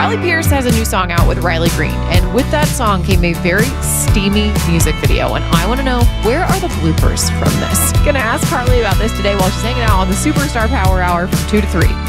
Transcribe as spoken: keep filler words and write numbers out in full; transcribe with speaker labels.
Speaker 1: Carly Pearce has a new song out with Riley Green, and with that song came a very steamy music video, and I want to know, where are the bloopers from this? Gonna ask Carly about this today while she's hanging out on the Superstar Power Hour from two to three.